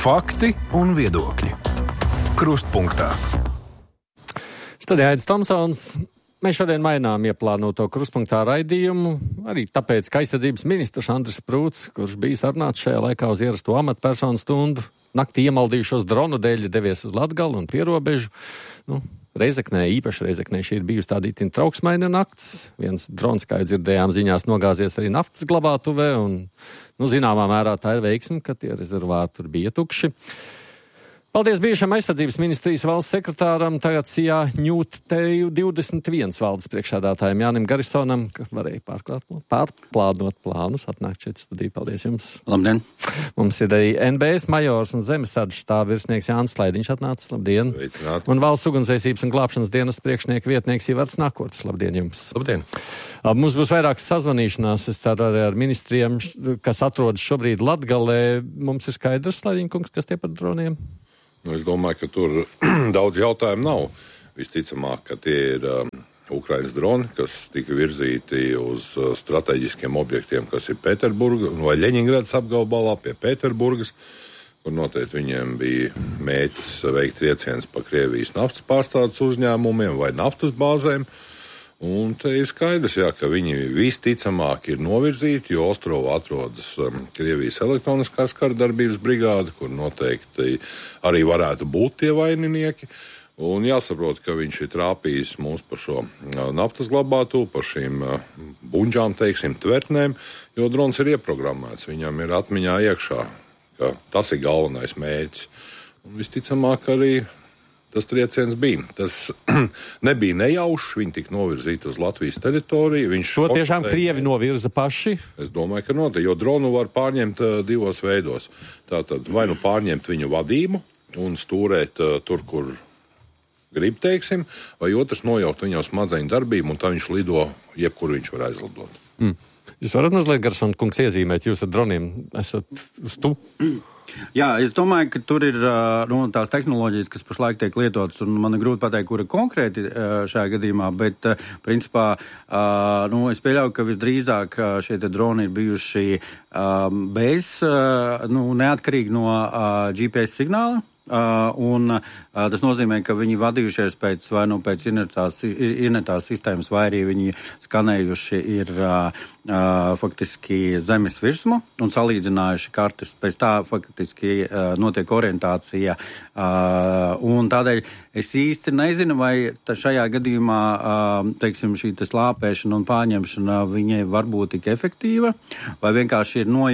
Fakti un viedokļi. Krustpunktā. Studijā Aidis Tomsons. Mēs šodien mainām ieplānoto Krustpunktā raidījumu, arī tāpēc, ka aizsardzības ministrs Andris Prūts, kurš bija sarunāts šajā laikā uz ierasto amatpersonu stundu, naktī iemaldījušos dronu dēļ devies uz Latgali un pierobežu. Reizeknē, īpaši Reizeknē, šī ir bijusi tāda itin trauksmaina nakts. Viens drons, kā dzirdējām ziņās, nogāzies arī naftas glabātuvē, un, zināmā mērā tā ir veiksme, ka tie rezervāri tur bija tukši. Paldies bijušam aizsardzības ministrijas valsts sekretāram, tagad Sijā ņūtēju 21 valdes priekšsēdētājiem Jānim Garisonam, ka varēja pārplādot plānus, atnākt šeit studiju. Paldies jums. Labdien. Mums ir arī NBS majors un zemesardzes štāba virsnieks Jānis Slaidiņš atnācis. Labdien. Veicināt. Un valsts ugunsdzēsības un glābšanas dienas priekšnieka vietnieks Ivards Nakorts. Labdien jums. Labdien. Mums būs vairākas sazvanīšanās, es ceru arī ar ministriem, kas atrodas šobrīd Latgalē. Mums ir skaidrs, Slaidiņkungs, kas tie par droniem? Es domāju, ka tur daudz jautājumu nav. Visticamāk, ka tie ir Ukrainas droni, kas tika virzīti uz strateģiskiem objektiem, kas ir Pēterburga vai Ļeņingradas apgabalā pie Pēterburgas, kur noteikti viņiem bija mēķis veikt triecienus pa Krievijas naftas pārstādes uzņēmumiem vai naftas bāzēm. Un te ir skaidrs, ka viņi visticamāk ir novirzīti, jo Ostrovā atrodas Krievijas elektroniskās karadarbības brigāde, kur noteikti arī varētu būt tie vaininieki. Un jāsaprot, ka viņš ir trāpījis mūs pa šo naftas glabātu, pa šīm buņģām, tvertnēm, jo drons ir ieprogrammēts. Viņam ir atmiņā iekšā, ka tas ir galvenais mērķis. Un visticamāk arī tas trieciens bija. Tas nebija nejaušs, viņi tika novirzīti uz Latvijas teritoriju. To tiešām Krievi novirza paši? Es domāju, ka noteikti, jo dronu var pārņemt divos veidos. Tātad vai nu pārņemt viņu vadību un stūrēt tur, kur grib, teiksim, vai otrs nojaukt viņam smadzeņu darbību, un tā viņš lido, jebkur viņš var aizlidot. Jūs varat mazliet, Garsona kungs, iezīmēt, jūs ar droniem esat uz tu? Jā, es domāju, ka tur ir tās tehnoloģijas, kas pašlaik tiek lietotas, un man ir grūti pateikt, kura konkrēti šajā gadījumā, bet principā es pieļauju, ka visdrīzāk šie te droni ir bijuši bez, neatkarīgi no GPS signāla. Un tas nozīmē, ka viņi vadījušies pēc inertās sistēmas, vai arī viņi skanējuši ir faktiski zemes virsmu un salīdzinājuši kartes. Pēc tā faktiski notiek orientācija. Un tādēļ es īsti nezinu, vai šajā gadījumā, teiksim, šī slāpēšana un pārņemšana viņai var būt tik efektīva, vai vienkārši ir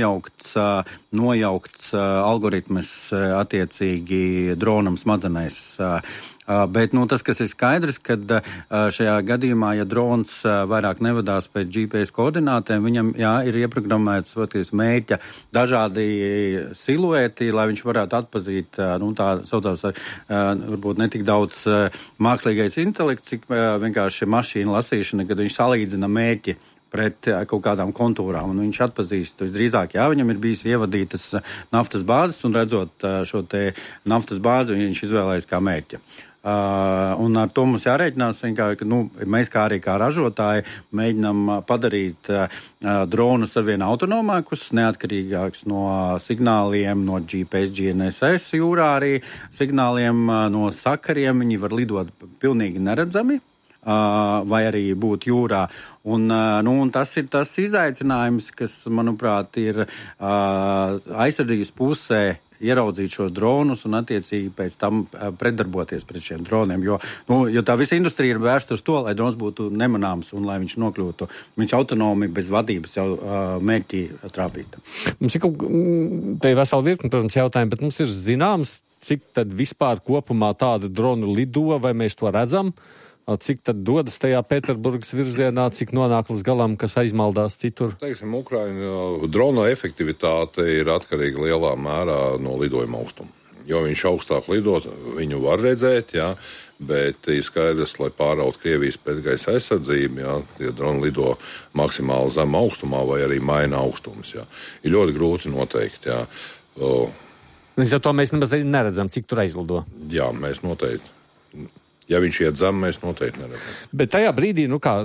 nojaukts algoritms attiecīgi dronam smadzenēs. Bet tas, kas ir skaidrs, kad šajā gadījumā, ja drons vairāk nevadās pēc GPS koordinātēm, viņam ir ieprogrammēts mērķa dažādi silueti, lai viņš varētu atpazīt, tā saucās varbūt netik daudz mākslīgais intelekts, cik vienkārši mašīna lasīšana, kad viņš salīdzina mērķi pret kaut kādām kontūrām, un viņš atpazīst visdrīzāk, viņam ir bijis ievadītas naftas bāzes, un redzot šo te naftas bāzi, viņš izvēlējas kā mērķa. Un ar to mums jārēķinās, ka mēs kā arī kā ražotāji mēģinām padarīt dronus arvien autonomākus, neatkarīgākus no signāliem, no GPS, GNSS jūrā arī signāliem, no sakariem. Viņi var lidot pilnīgi neredzami, vai arī būt jūrā. Un tas ir tas izaicinājums, kas, manuprāt, ir aizsardzības pusē ieraudzīt šos dronus un attiecīgi pēc tam pretdarboties pret šiem droniem, jo tā visa industrija ir vērsta uz to, lai drons būtu nemanāms un lai viņš nokļūtu, viņš autonomi bez vadības jau mērķī trāpītu. Mums ir te vesela virkne, protams, jautājumi, bet mums ir zināms, cik tad vispār kopumā tāda dronu lido, vai mēs to redzam? Cik tad dodas tajā Pēterburgas virzienā, cik nonāk līdz galam, kas aizmaldās citur? Teiksim, Ukraina drona efektivitāte ir atkarīga lielā mērā no lidojuma augstuma. Jo viņš augstāk lidot, viņu var redzēt, bet ir skaidrs, lai pāraut Krievijas pētgaisa aizsardzību, tie droni lido maksimāli zem augstumā vai arī maina augstums. Ir ļoti grūti noteikt. Līdz ar to mēs nemaz neredzam, cik tur aizlido. Jā, mēs noteikti. Ja viņš iet zem, mēs noteikti neredzam. Bet tajā brīdī,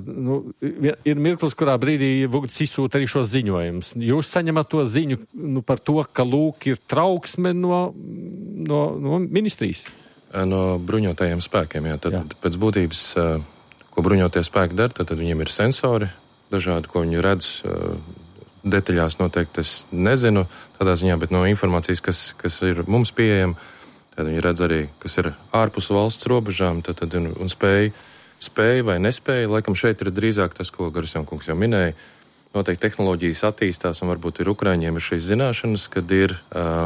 ir mirklis, kurā brīdī Vugds izsūta arī šos ziņojumus. Jūs saņemat to ziņu par to, ka lūk ir trauksme no ministrijas? No bruņotajiem spēkiem, jā. Tad pēc būtības, ko bruņotie spēki dara, tad viņiem ir sensori dažādi, ko viņi redz. Detaļās noteikti es nezinu tādā ziņā, bet no informācijas, kas ir mums pieejama, tad viņi redz arī, kas ir ārpus valsts robežām, un spēja vai nespēja. Laikam šeit ir drīzāk tas, ko Garisjam kungs jau minēja. Noteikti tehnoloģijas attīstās, un varbūt ir Ukraiņiem ir šīs zināšanas, kad ir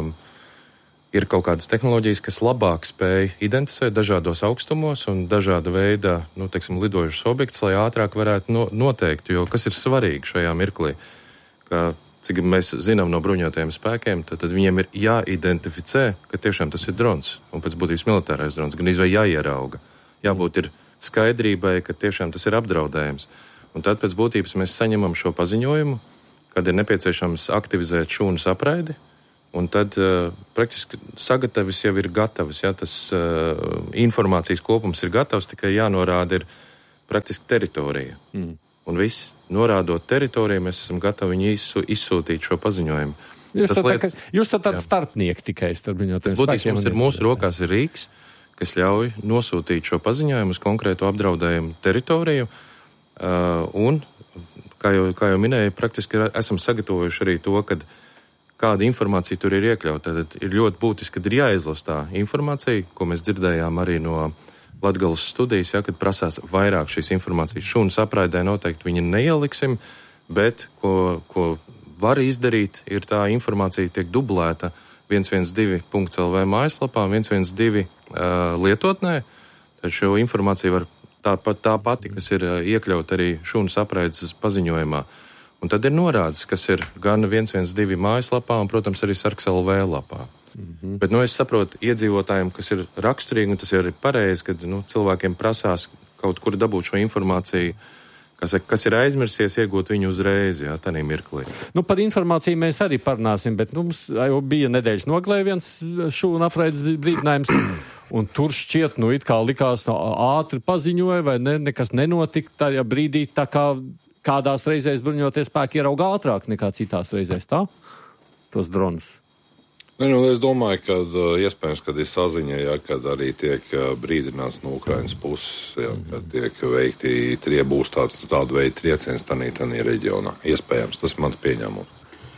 kaut kādas tehnoloģijas, kas labāk spēj identificēt dažādos augstumos un dažāda veida, lidojušas objektus, lai ātrāk varētu noteikt, jo kas ir svarīgi šajā mirklī, ka, cik mēs zinām no bruņotajiem spēkiem, tad viņiem ir jāidentificē, ka tiešām tas ir drons, un pēc būtības militārais drons, gan izvēj jāierauga. Jābūt ir skaidrībai, ka tiešām tas ir apdraudējums. Un tad pēc būtības mēs saņemam šo paziņojumu, kad ir nepieciešams aktivizēt šūnas apraidi, un tad praktiski sagatavis jau ir gatavs, ja tas informācijas kopums ir gatavs, tikai jānorāda ir praktiski teritorija. Un viss, norādot teritoriju, mēs esam gatavi viņu izsūtīt šo paziņojumu. Jūs tad starpnieki tikai starp bruņotajiem spēkiem. Mūsu rokās ir rīks, kas ļauj nosūtīt šo paziņojumu uz konkrētu apdraudējumu teritoriju. Un, kā jau minēju, praktiski esam sagatavojuši arī to, kad kāda informācija tur ir iekļauta. Tad ir ļoti būtiski, kad ir jāizlas tā informācija, ko mēs dzirdējām arī no Latgales studijas, kad prasās vairāk šīs informācijas. Šūnas apraidē noteikti viņu neieliksim, bet ko var izdarīt, ir tā informācija tiek dublēta 112.lv mājaslapā, 112 lietotnē. Tad šo informāciju var tā pati, kas ir iekļaut arī šūnas apraides paziņojumā. Un tad ir norādes, kas ir gan 112 mājaslapā un, protams, arī Sarks.lv lapā. Bet, es saprotu iedzīvotājiem, kas ir raksturīgi, un tas ir arī pareizi, kad cilvēkiem prasās kaut kur dabūt šo informāciju, kas ir aizmirsies, iegūt viņu uzreiz, tādā mirklī. Par informāciju mēs arī parunāsim, bet mums jau bija nedēļas nogalē viens šūna apraides brīdinājums, un tur šķiet, it kā likās ātri paziņoja, vai nekas nenotika tajā brīdī, tā kā kādās reizēs bruņotie spēki ierauga ātrāk nekā citās reizēs, tā? Tos dronus. Es domāju, ka iespējams, kad ir saziņa, kad arī tiek brīdināts no Ukrainas puses, kad tiek veikti, būs tāda veida trieciens tādā reģionā. Iespējams, tas mans pieņēmums.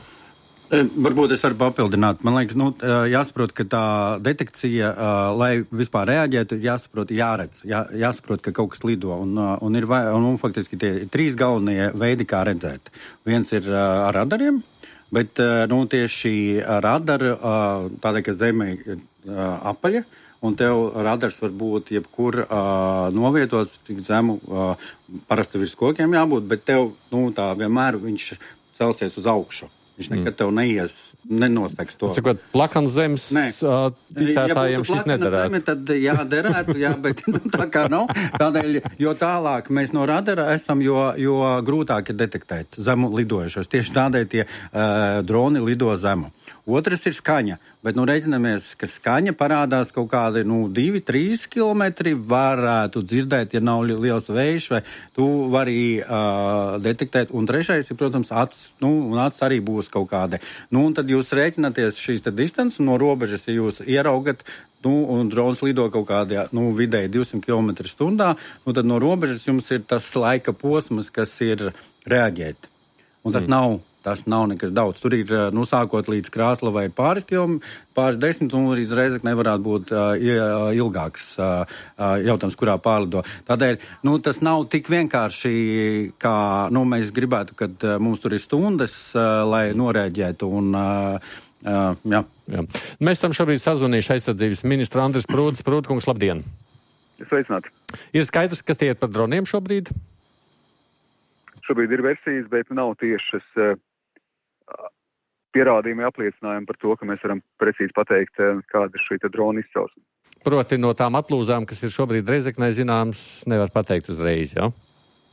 Varbūt es varu papildināt. Man liekas, jāsaprot, ka tā detekcija, lai vispār reaģētu, jāsaprot, ka kaut kas lido. Un faktiski tie ir 3 galvenie veidi, kā redzēt. Viens ir ar radariem. Bet tieši radara, tādēļ, ka Zeme ir apaļa, un tev radars var būt jebkur novietots, cik zemu, parasti virs kokiem jābūt, bet tev tā vienmēr viņš celsies uz augšu. Viņš nekad tev nenostegs to. Cikot, plakans zemes ticētājiem šis nederētu. Zeme, tad derētu, bet tā kā nav. Tādēļ, jo tālāk mēs no radara esam, jo grūtāk ir detektēt zemu lidojušos. Tieši tādēļ tie droni lido zemu. Otrs ir skaņa, bet reiķinamies, ka skaņa parādās kaut kādi 2-3 kilometri, varētu dzirdēt, ja nav liels vējš, vai tu vari detektēt. Un trešais ir, protams, acs, un acs arī būs kaut kādi. Un tad jūs rēķināties šīs distances, un no robežas, ja jūs ieraugat, un drons lido kaut kādā, vidēji 200 km/h, tad no robežas jums ir tas laika posms, kas ir reaģēt. Un tas nav nekas daudz. Tur ir, sākot līdz Krāslavai pāris 10, un līdz Reizeknei varētu būt ilgāks jautājums, kurā pārlido. Tādēļ, tas nav tik vienkārši, kā, mēs gribētu, kad mums tur ir stundas, lai norēģētu, un, jā. Mēs tam šobrīd sazvanījuši aizsardzības ministru Andris Prūds. Prūdkungs, labdien! Sveicināti! Ir skaidrs, kas tie ir par droniem šobrīd? Šobrīd ir versijas, bet nav tiešas pierādījumi apliecinājumi par to, ka mēs varam precīzi pateikt, kāda ir šī drona izcelsme. Proti no tām aplūzām, kas ir šobrīd Reizeknē zināms, nevar pateikt uzreiz, jā?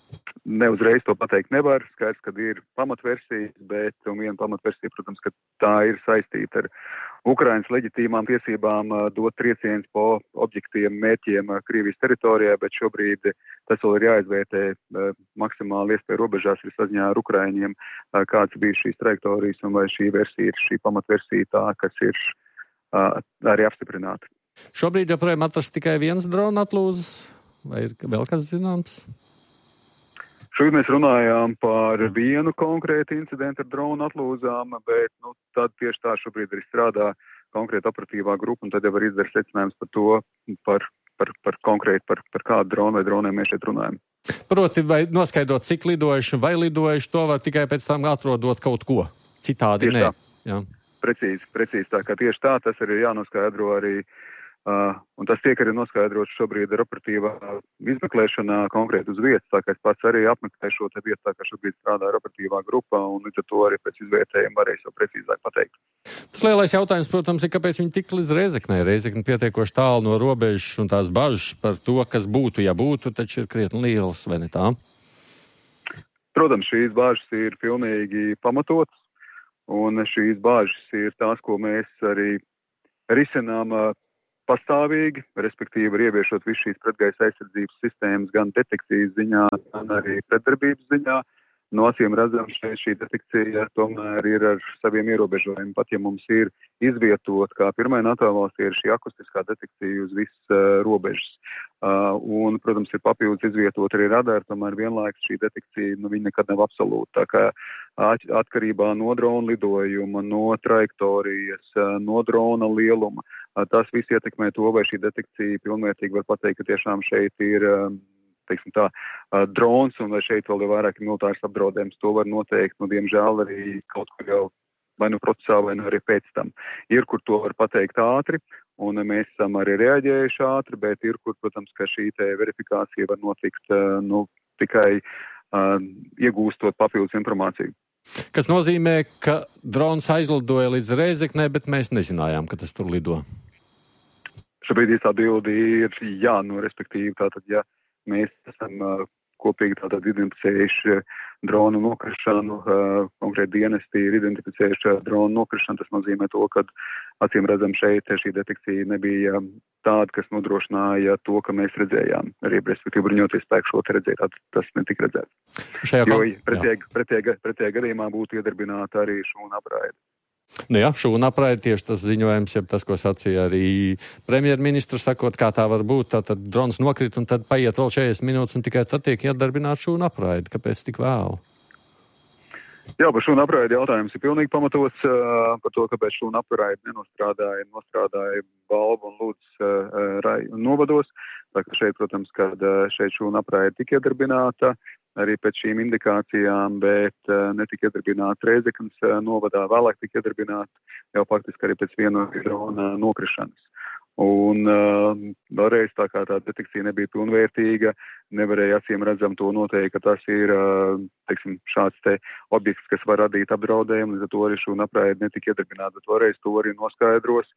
Neuzreiz to pateikt nevar. Skaidrs, ka ir pamatversija, bet viena pamatversija, protams, ka tā ir saistīta ar Ukrainas leģitīmām tiesībām dot triecienus po objektīviem mērķiem Krievijas teritorijā, bet šobrīd tas vēl ir jāizvērtē maksimāli iespēju robežās ir saziņā ar Ukraiņiem, kāds bija šīs trajektorijas un vai šī versija ir šī pamatversija tā, kas ir arī apstiprināta. Šobrīd joprojām atrasts tikai viens drona atlūzas, vai ir vēl kas zināms? Šodien mēs runājām par vienu konkrētu incidentu ar dronu atlūzām, bet tad tieši tā šobrīd arī strādā konkrēta operatīvā grupa, un tad jau var izdarīt secinājums par to, par konkrēti par kādu dronu vai droniem mēs šeit runājam. Proti, vai noskaidrot, cik lidojuši vai lidojuši, to var tikai pēc tam atrodot kaut ko. Citādi tieši nē. Tā. Jā. Precīzi tā, ka tieši tā tas arī jānoskaidro arī. Un tas tiek arī noskaidrots šobrīd ar operatīvā izmeklēšanā konkrēti uz vietas, tā kā es pats arī apmeklēju šo te vietu, tā kā šobrīd strādā ar operatīvā grupā, un līdz ar to arī pēc izvērtējuma varēs jau precīzāk pateikt. Tas lielais jautājums, protams, ir, kāpēc viņi tik līdz Rēzeknei. Rēzekne pietiekoši tālu no robežas, un tās bažas par to, kas būtu, ja būtu, taču ir krietni lielas, vai ne tā? Protams, šīs bažas ir pilnīgi pamatotas, un šīs bažas ir tās, ko mēs arī risinām pastāvīgi, respektīvi ir ieviešot visu šīs pretgaisa aizsardzības sistēmas gan detekcijas ziņā, gan arī pretdarbības ziņā. No acīm redzam, šī detekcija tomēr ir ar saviem ierobežojumiem. Pat ja mums ir izvietot, kā pirmai NATO valstī, ir šī akustiskā detekcija uz visas robežas. Un, protams, ir papildus izvietot arī radari, tomēr vienlaikus šī detekcija viņa nekad nav absolūta. Tā kā atkarībā no drona lidojuma, no trajektorijas, no drona lieluma, tas viss ietekmē to, vai šī detekcija pilnvērtīgi var pateikt, ka tiešām šeit ir drons un vai šeit vēl ir vairāk militārs apdraudējums. To var noteikt, diemžēl arī kaut kur jau vai procesā, vai arī pēc tam. Ir, kur to var pateikt ātri, un mēs esam arī reaģējuši ātri, bet ir, kur, protams, ka šī verifikācija var notikt tikai iegūstot papildus informāciju. Kas nozīmē, ka drons aizlidoja līdz Rēzeknei, bet mēs nezinājām, ka tas tur lido. Šobrīd īsta atbilde ir jā, respektīvi, tātad, ja mēs esam kopīgi tātad identificējuši dronu nokrišanu, konkrēti dienesti ir identificējuši dronu nokrišanu. Tas nozīmē to, ka acīm redzam šeit šī detekcija nebija tāda, kas nodrošināja to, ka mēs redzējām. Arī, respektīvi, bruņoties spēku šo te redzēja, tas netika redzēts. Jo pretējā gadījumā būtu iedarbināta arī šūna apraide. Nu jā, šūna apraide tieši tas ziņojums, jeb tas, ko sacīja arī premjerministrs, sakot, kā tā var būt, tad drons nokrit un tad paiet vēl 40 minūtes un tikai tad tiek iedarbināta šūna apraide. Kāpēc tik vēlu? Jā, par šūna apraidi jautājums ir pilnīgi pamatots par to, kāpēc šūna apraidi nostrādāja Balvu un Lūdzes novados. Tā kā šeit, protams, kad šeit šūna apraidi tika iedarbināta arī pēc šīm indikācijām, bet netika iedarbināta Rēzeknes novadā, vēlāk tika iedarbināta jau faktiski arī pēc viena drona nokrišanas. Un vēlreiz tā kā tā detekcija nebija pilnvērtīga, nevarēja acīm redzam to noteikt, ka tas ir šāds te objekts, kas var radīt apdraudējumu, līdz ar to arī šūna apraide netika iedarbināta. Bet vēlreiz to arī noskaidros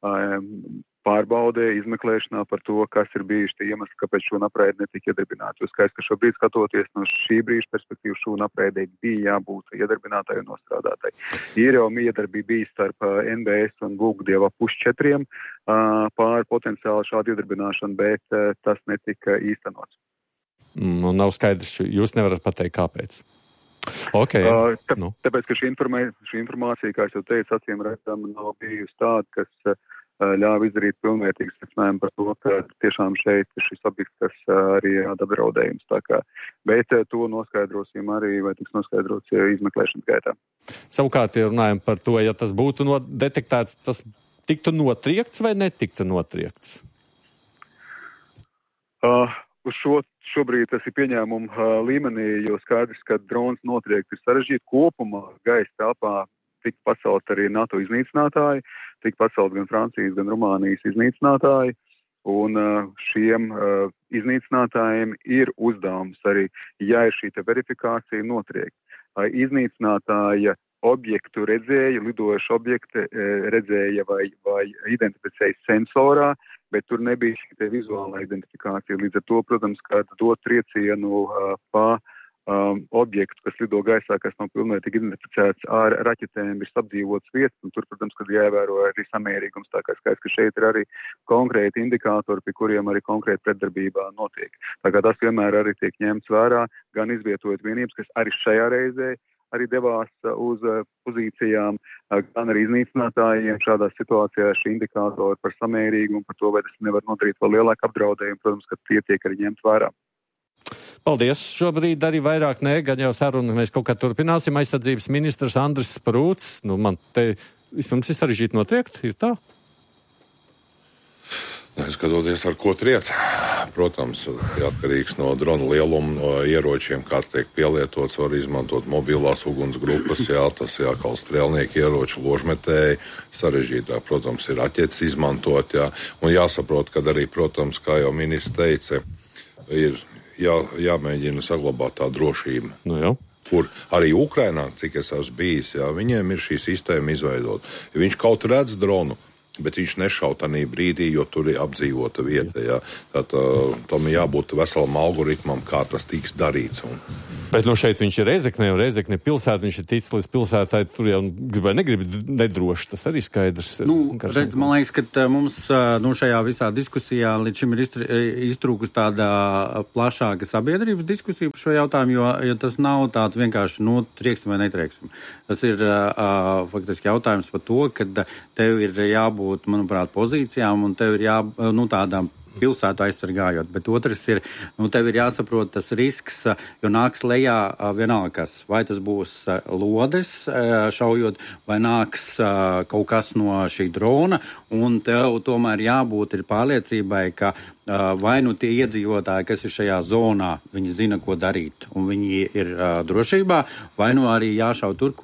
pārbaudē, izmeklēšanā par to, kas ir bijuši tie iemesli, kāpēc šūna apraide netika iedarbināta. Jo skaidrs, ka šobrīd skatoties no šī brīža perspektīvas šūna apraidei bija jābūt iedarbinātai un nostrādātai. Ir jau miedarbība bijis starp NBS un Bulgdieva +4 pār potenciāli šādu iedarbināšanu, bet tas netika īstenots. Nav skaidrs, jūs nevarat pateikt, kāpēc. Okay. Tāpēc, ka šī informācija, kā es jau teicu, acīm redzam, nav bijusi tāda, kas ļāva izdarīt pilnvērtīgu secinājumu par to, ka tiešām šeit ir šis objekts, kas arī rada apdraudējums. Bet to noskaidrosim arī, vai tiks noskaidrots izmeklēšanas gaitā. Savukārt, ja runājam par to, ja tas būtu detektēts, tas tiktu notriekts vai netiktu notriekts? Šobrīd tas ir pieņēmuma līmenī, jo skaidrs, ka drons notriekt ir sarežģīti kopumā gaisa telpā. Tika pacelt arī NATO iznīcinātāji, tika pacelt gan Francijas, gan Rumānijas iznīcinātāji, un šiem iznīcinātājiem ir uzdevums arī, ja ir šī verifikācija notriekt. Iznīcinātāja objektu redzēja, lidojušu objektu redzēja vai identificēja sensorā, bet tur nebija šī vizuālā identifikācija. Līdz ar to, protams, kā dot triecienu pa objektu, kas lido gaisā, kas nav pilnvērtīgi identificēts ar raķetēm, ir apdzīvots vietas, un tur, protams, kad jāievēro arī samērīgums, tā kā skaidrs, ka šeit ir arī konkrēti indikātori, pie kuriem arī konkrēti pretdarbībā notiek. Tā kā tas vienmēr arī tiek ņemts vērā, gan izvietojot vienības, kas arī šajā reizē arī devās uz pozīcijām, gan arī iznīcinātājiem šādās situācijās šī indikātori par samērīgu un par to, vai tas nevar nodarīt vēl lielāku apdraudējumu, protams, ka tie tiek arī ņemt vērā. Paldies. Šobrīd arī vairāk gan jau sarunu mēs kaut kā turpināsim. Aizsardzības ministrs Andris Sprūts. Man te vispirms ir sarežģīti notriekt, ir tā? Skatoties, ar ko triec. Protams, atkarīgs no drona lieluma, no ieročiem, kāds tiek pielietots, var izmantot mobilās ugunsgrupas, tas jākal strēlnieki ieroči, ložmetēji, sarežģītāk, protams, ir raķetes izmantot, un jāsaprot, ka arī, protams, kā jau ministrs teica, ir jāmēģina saglabāt tā drošība. Kur arī Ukrainā, cik es esmu bijis, viņiem ir šī sistēma izveidot. Ja viņš kaut redz dronu, bet viņš nešauj tanī brīdī, jo tur ir apdzīvota vieta. Tam jābūt veselam algoritmam, kā tas tiks darīts. Bet šeit viņš ir Rēzekne, un Rēzekne pilsēta, viņš ir ticis līdz pilsētai, tur jau grib vai negrib nedroši, tas arī skaidrs. Man liekas, ka mums šajā visā diskusijā līdz šim ir iztrūkus tāda plašāka sabiedrības diskusija par šo jautājumu, jo tas nav tāds vienkārši trieksim vai netrieksim. Tas ir faktiski jautājums par to, ka tev ir jābūt, manuprāt, pozīcijām, un tev ir tādām pilsētu aizsargājot, bet otrs ir, tev ir jāsaprot tas risks, jo nāks lejā vienalga kas, vai tas būs lodes šaujot, vai nāks kaut kas no šī drona, un tev tomēr jābūt ir pārliecībai, ka vai tie iedzīvotāji, kas ir šajā zonā, viņi zina, ko darīt, un viņi ir drošībā, vai arī jāšauj tur,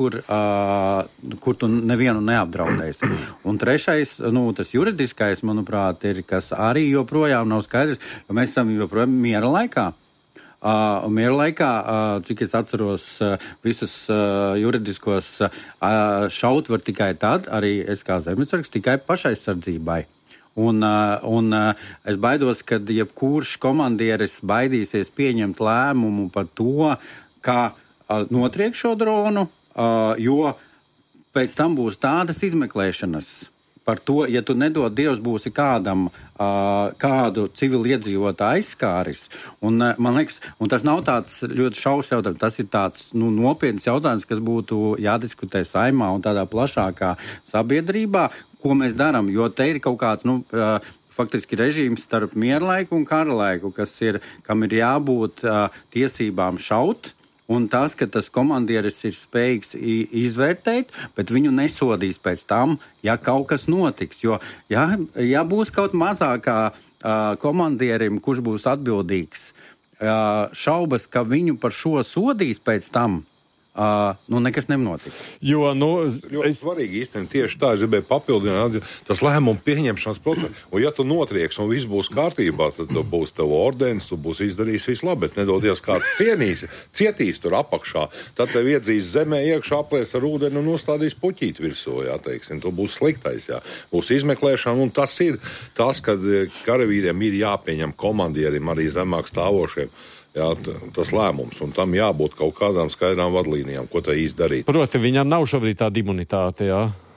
kur tu nevienu neapdraudēsi. Un trešais, tas juridiskais, manuprāt, ir, kas arī joprojām nav skaidrs, jo mēs esam joprojām miera laikā. Miera laikā, cik es atceros, visus juridiskos šaut var tikai tad, arī es kā zemesargs, tikai pašaizsardzībai. Un es baidos, ka jebkurš komandieris baidīsies pieņemt lēmumu par to, kā notriekt šo dronu, jo pēc tam būs tādas izmeklēšanas par to, ja tu nedod Dievs būsi kādam, kādu civiliedzīvotāju aizskāris. Un man liekas, un tas nav tāds ļoti šausmas jautājums, tas ir tāds nopietns jautājums, kas būtu jādiskutē Saeimā un tādā plašākā sabiedrībā, ko mēs darām, jo te ir kaut kāds, faktiski režīms starp mierlaiku un karalaiku, kam ir jābūt tiesībām šaut, un tas, ka tas komandieris ir spējīgs izvērtēt, bet viņu nesodīs pēc tam, ja kaut kas notiks. Jo, ja būs kaut mazākā komandierim, kurš būs atbildīgs, šaubas, ka viņu par šo sodīs pēc tam, nekas nenotiks. Jo, ļoti svarīgi īstenībā tieši tā, es gribēju papildināt, tas lēmumu pieņemšanas process, un ja tu notrieks un viss būs kārtībā, tad būs tev ordens, tu būs izdarījis visu labi, bet nedodies kāds cietīs tur apakšā, tad tev iedzīs zemē iekšā, aplēs ar ūdeni un nostādīs puķīt virsū, teiksim, tu būs sliktais, būs izmeklēšana, un tas ir tas, kad karavīriem ir jāpieņem komandierim arī zemāk stāvošiem. Tas lēmums, un tam jābūt kaut kādām skaidrām vadlīnijām, ko tā īsti darīt. Proti, viņam nav šobrīd tāda imunitāte,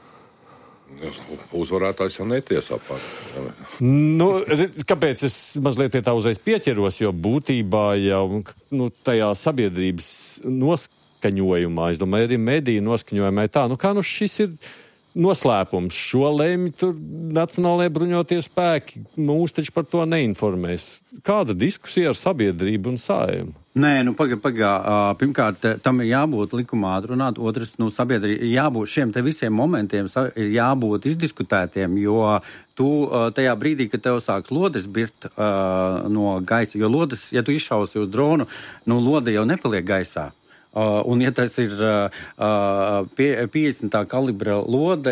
Uzvarētājs jau netiesā par. Kāpēc es mazliet pie tā uzreiz pieķeros, jo būtībā jau tajā sabiedrības noskaņojumā, es domāju, arī mediju noskaņojumā tā, kā šis ir noslēpums. Šo lēmi tur Nacionālajie bruņotie spēki mūs taču par to neinformēs. Kāda diskusija ar sabiedrību un Saeimu? Nē, pagā. Pirmkārt, tam ir jābūt likumā atrunāt, otrs, sabiedrība jābūt šiem te visiem momentiem, ir jābūt izdiskutētiem, jo tu tajā brīdī, kad tev sāks lodes birt no gaisa, jo lodes, ja tu izšausi uz dronu, lode jau nepaliek gaisā. Un, ja tas ir 50. kalibra lode,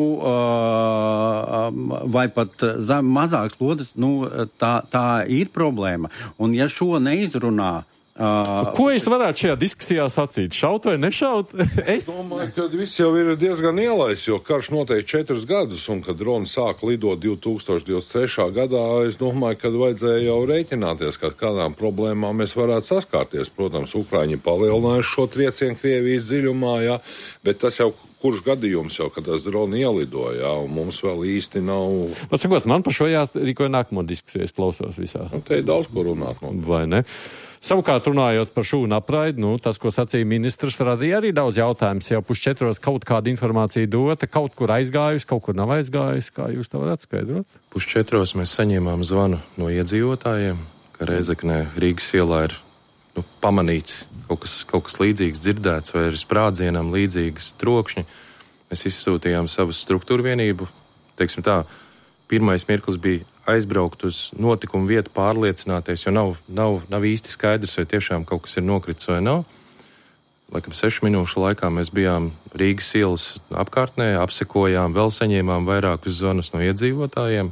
vai pat mazāks lodes, tā ir problēma. Un, ja šo neizrunā Ko es varētu šajā diskusijā sacīt? Šaut vai nešaut? Es domāju, ka viss jau ir diezgan ielais, jo karš notiek 4 gadus, un kad droni sāk lidot 2023. gadā, es domāju, ka vajadzēja jau rēķināties, ka kādām problēmām mēs varētu saskārties. Protams, Ukraiņi palielinājuši šo triecienu Krievijas dziļumā, jā, bet tas jau kurš gadījums jau, kad tas droni ielidoja, un mums vēl īsti nav... Pasakot, man par šo jārīkoja nākamo diskusiju, es klausos visā. Te ir daudz ko runāt. Vai ne? Savukārt, runājot par šūnu apraidi, tas, ko sacīja ministrs, radīja arī daudz jautājumus. Jau 3:30 kaut kāda informācija dota, kaut kur aizgājusi, kaut kur nav aizgājusi. Kā jūs to varat skaidrot? 3:30 mēs saņēmām zvanu no iedzīvotājiem, ka Rēzeknē Rīgas ielā ir pamanīts kaut kas līdzīgs dzirdēts vai ir sprādzienam līdzīgas trokšņi. Mēs izsūtījām savu struktūru vienību. Teiksim tā, pirmais mirklis bija aizbraukt uz notikumu vietu, pārliecināties, jo nav īsti skaidrs, vai tiešām kaut kas ir nokritis vai nav. Laikam 6 minūšu laikā mēs bijām Rīgas ielas apkārtnē, apsekojām, vēl saņēmām vairākus zvanus no iedzīvotājiem.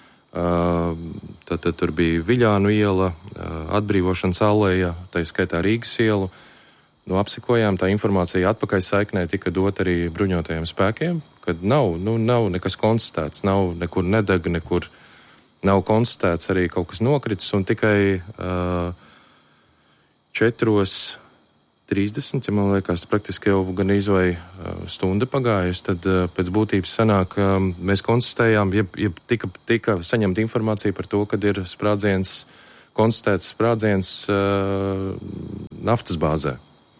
Tad tur bija Viļānu iela, Atbrīvošanas aleja, tā skaitā Rīgas ielu. Apsekojām, tā informācija atpakaļ saiknē tika dot arī bruņotajiem spēkiem, kad nav nekas konstatēts, nav nekur nedega, nekur nav konstatēts arī kaut kas nokritis, un tikai 4:30, ja man liekas, praktiski jau gan izvai stunda pagājusi, tad pēc būtības sanāk, mēs konstatējām, tika saņemta informācija par to, kad ir konstatēts sprādziens naftas bāzē.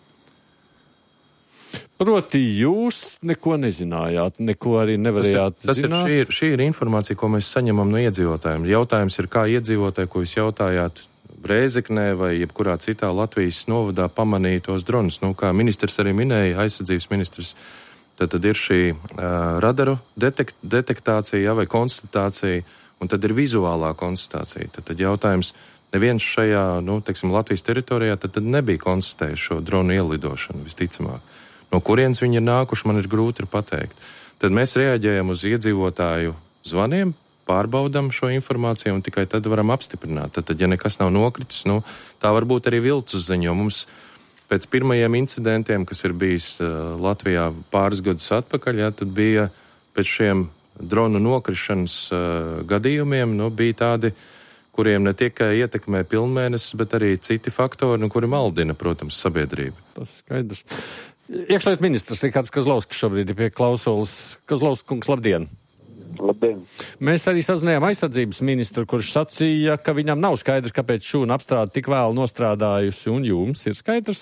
Proti, jūs neko nezinājāt, neko arī nevarējāt zināt? Šī ir informācija, ko mēs saņemam no iedzīvotājiem. Jautājums ir, kā iedzīvotāji, ko jūs jautājāt Rēzeknē vai jebkurā citā Latvijas novadā pamanīja tos dronus. Kā ministrs arī minēja, aizsardzības ministrs, tad ir šī radaru detektācija vai konstatācija, un tad ir vizuālā konstatācija. Tad jautājums, neviens šajā, Latvijas teritorijā tad nebija konstatējis šo dronu ielidošanu, visticamāk. No kurienes viņi ir nākuši, man ir grūti pateikt. Tad mēs reaģējam uz iedzīvotāju zvaniem, pārbaudam šo informāciju un tikai tad varam apstiprināt. Tad ja nekas nav nokritis, tā var būt arī viltus ziņa, jo mums pēc pirmajiem incidentiem, kas ir bijis Latvijā pāris gadus atpakaļ, tad bija pēc šiem dronu nokrišanas gadījumiem, bija tādi, kuriem ne tikai ietekmē pilnmēnesis, bet arī citi faktori, kuri maldina, protams, sabiedrību. Tas skaidrs. Iekšlietu ministrs Rihards Kazlauskas šobrīd ir pie klausulas. Kazlauskas kungs, labdien! Labdien! Mēs arī sazinājām aizsardzības ministru, kurš sacīja, ka viņam nav skaidrs, kāpēc šūna apstrāde tik vēlu nostrādājusi, un jums ir skaidrs?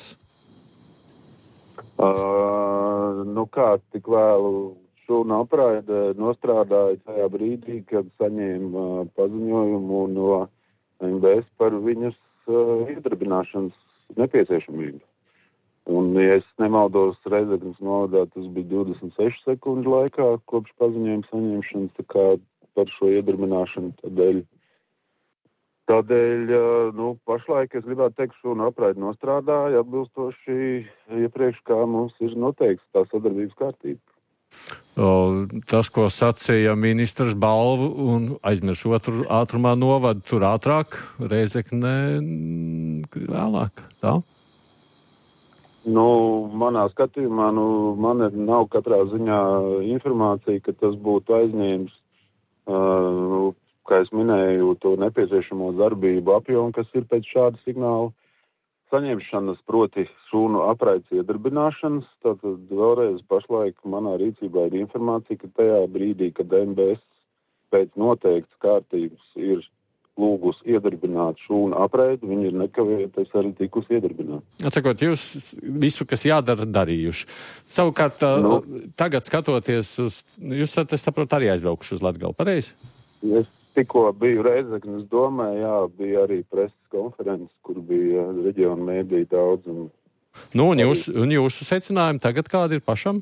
Kā tik vēlu šūna apraide nostrādāja tajā brīdī, kad saņēma paziņojumu no MBS par viņas iedarbināšanas nepieciešamību. Un, ja es nemaldos, Rēzeknes novadā tas bija 26 sekundžu laikā kopš paziņojuma saņemšanas, tā kā par šo iedarbināšanu. Tādēļ pašlaik es gribētu teikt, ka šūna apraide nostrādāja atbilstoši iepriekš, kā mums ir noteikts tā sadarbības kārtība. Tas, ko sacīja ministrs Balvu un aizmirst otru ātrumā novadu, tur ātrāk, Rēzeknē vēlāk, tā? Manā skatījumā, man nav katrā ziņā informācija, ka tas būtu aizņēmis, kā es minēju, to nepieciešamo darbību apjomu, kas ir pēc šāda signāla saņemšanas, proti šūnu apraides iedarbināšanas. Tātad vēlreiz pašlaik manā rīcībā ir informācija, ka tajā brīdī, kad MBS pēc noteiktas kārtības ir lūgus iedarbināt šūnu apraidi, viņi ir nekavējoties arī tikusi iedarbināti. Atsakot, jūs visu, kas jādara, darījuši. Savukārt, tagad skatoties uz... Jūs esat, es saprotu, arī aizbraukuši uz Latgali, pareizi? Es tikko biju Rēzeknes domē, bija arī preses konferences, kur bija reģiona mēdīja daudz. Un jūsu secinājumi tagad kādi ir pašam?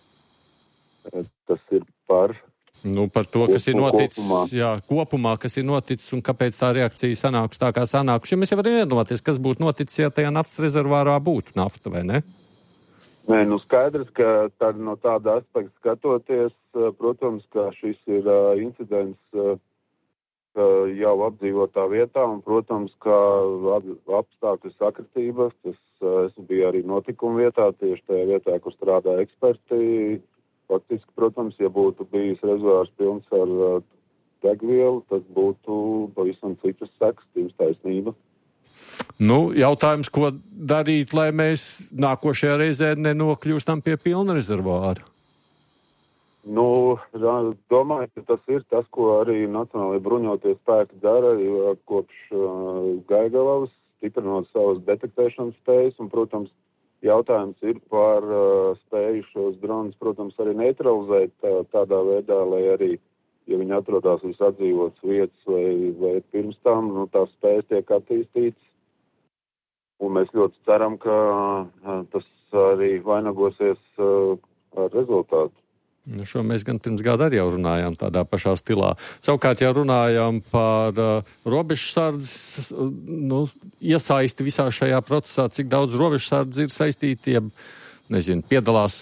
Tas ir par... par to, kas ir noticis, kopumā, kas ir noticis un kāpēc tā reakcija sanāks tā, kā sanāks. Jo mēs jau varam iedomāties, kas būtu noticis, ja tajā naftas rezervārā būtu nafta, vai ne? Nē, skaidrs, ka no tāda aspekta skatoties, protams, ka šis ir incidents jau apdzīvotā vietā, un, protams, kā apstākļu sakritība, es biju arī notikuma vietā, tieši tajā vietā, kur strādā eksperti. Faktiski, protams, ja būtu bijis rezervārs pilns ar degvielu, tad būtu pavisam citas sekas, jums taisnība. Jautājums, ko darīt, lai mēs nākošajā reizē nenokļūstam pie pilna rezervāra? Domāju, ka tas ir tas, ko arī Nacionālajie bruņotie spēki dara kopš Gaigalavas, stiprinot savas detektēšanas spējas. Un, protams, jautājums ir par spēju šos dronus, protams, arī neutralizēt tādā veidā, lai arī, ja viņi atrodas uz atdzīvotas vietas vai pirms tam, tās spējas tiek attīstītas. Un mēs ļoti ceram, ka tas arī vainagosies ar rezultātu. Šo mēs gan pirms gada arī jau runājām tādā pašā stilā. Savukārt, ja runājām par robežsardzes iesaisti visā šajā procesā, cik daudz robežsardzes ir saistīti, piedalās